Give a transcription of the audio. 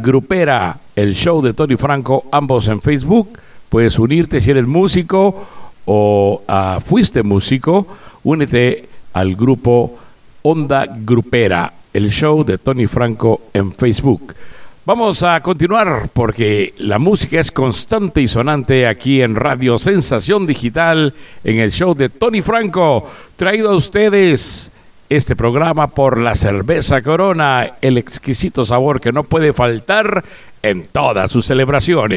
Grupera, el show de Tony Franco, ambos en Facebook. Puedes unirte si eres músico o fuiste músico, únete al grupo Onda Grupera, el show de Tony Franco en Facebook. Vamos a continuar porque la música es constante y sonante aquí en Radio Sensación Digital, en el show de Tony Franco, traído a ustedes este programa por la cerveza Corona, el exquisito sabor que no puede faltar en todas sus celebraciones.